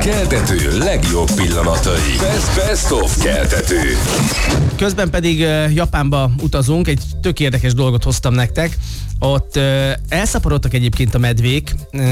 keltető legjobb pillanatai. Best of keltető. Közben pedig Japánba utazunk, egy tök érdekes dolgot hoztam nektek. Ott elszaporodtak egyébként a medvék,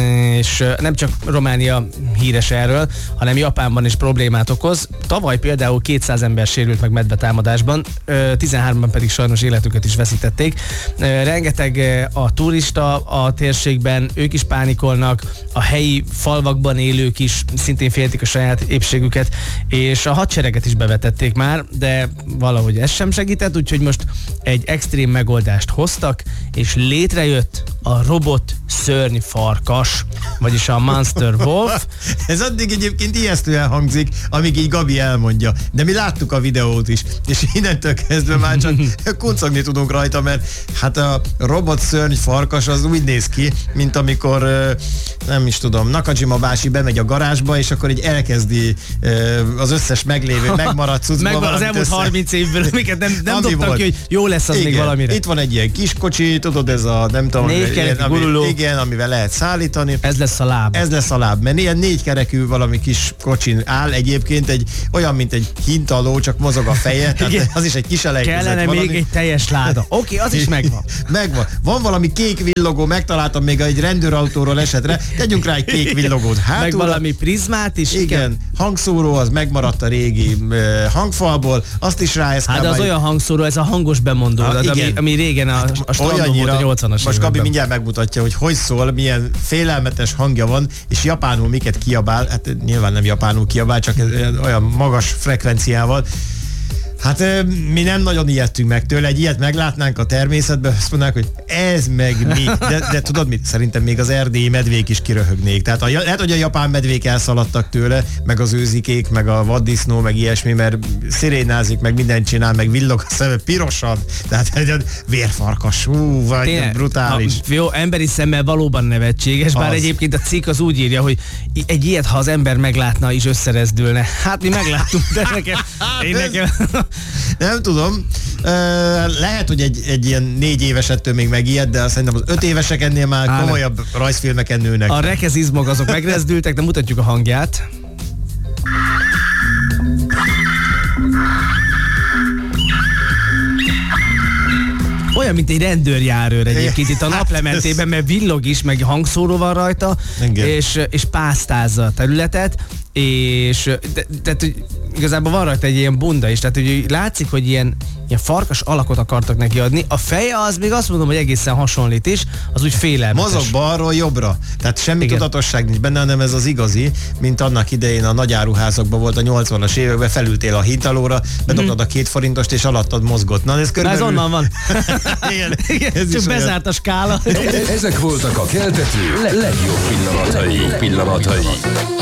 és nem csak Románia híres erről, hanem Japánban is problémát okoz. Tavaly például 200 ember sérült meg medvetámadásban, 13-ban pedig sajnos életüket is veszítették. Rengeteg a turista a térségben, ők is pánikolnak, a helyi falvakban élők is szintén féltik a saját épségüket, és a hadsereget is bevetették már, de valahogy ez sem segített, úgyhogy most egy extrém megoldást hoztak, és létrejött a robot szörny farkas, vagyis a Monster Wolf. Ez addig egyébként ijesztően hangzik, amíg így Gabi elmondja. De mi láttuk a videót is, és innentől kezdve már csak kuncogni tudunk rajta, mert hát a robot szörny farkas az úgy néz ki, mint amikor, nem is tudom, Nakajima bácsi bemegy a garázsba, és akkor így elkezdi az összes meglévő, megmaradt cuccba az elmúlt 30 évből, amiket nem dobtak ki, hogy jó lesz az. Igen, még valamire. Itt van egy ilyen kis kocsi, tudod, ez a nem tudom, igen, amivel lehet szállítani. Ez lesz a láb. Ez lesz a láb, mert ilyen 4 kerekű valami kis kocsin áll, egyébként olyan, mint egy hintaló, csak mozog a feje, tehát az is egy kis elejtezet. Kellene valami. Még egy teljes láda. Oké, az is megvan. Megvan. Van valami kék villogó, megtaláltam még egy rendőrautóról esetre, tegyünk rá egy kék villogót. Meg valami prizmát is. Igen, hangszóró az megmaradt a régi hangfalból, azt is ráeszkál. Hát az olyan hangszóró, ez a hangos bemondó, ami régen a strandon volt a 80-as években. Most Gabi mindjárt megmutatja, hogy szól, milyen félelmetes hangja van, és japánul miket kiabál, hát nyilván nem japánul kiabál, csak olyan magas frekvenciával. Hát mi nem nagyon ijedtünk meg tőle, egy ilyet meglátnánk a természetben, azt mondanák, hogy ez meg mi. De tudod mit? Szerintem még az erdélyi medvék is kiröhögnék. Tehát lehet, hogy a japán medvék elszaladtak tőle, meg az őzikék, meg a vaddisznó, meg ilyesmi, mert szirénázik, meg mindent csinál, meg villog a szeme pirosan. Tehát egy vérfarkas, vagy brutális. Jó, emberi szemmel valóban nevetséges, bár egyébként a cikk az úgy írja, hogy egy ilyet, ha az ember meglátna, is összerezdülne. Hát mi megláttunk, de nekem nem tudom. Lehet, hogy egy ilyen 4 éves ettől még megijed, de szerintem az 5 évesek ennél már komolyabb rajzfilmeken nőnek. A rekezizmok azok megrezdültek, de mutatjuk a hangját. Olyan, mint egy rendőrjárőr egyébként itt a naplementében, mert villog is, meg hangszóró van rajta, és pásztázza a területet, és tehát igazából van rajta egy ilyen bunda is, tehát hogy látszik, hogy ilyen farkas alakot akartak neki adni. A feje az még azt mondom, hogy egészen hasonlít is, az úgy félelmetes. Mozog balról jobbra, tehát semmi tudatosság nincs benne, hanem ez az igazi, mint annak idején a nagyáruházakban volt a 80-as években, felültél a hintalóra, bedobtad a 2 forintost, és alattad mozgott. Na, ez körülbelül... ez onnan van. Igen, csak bezárt a skála. Ezek voltak a keltető legjobb pillanatai.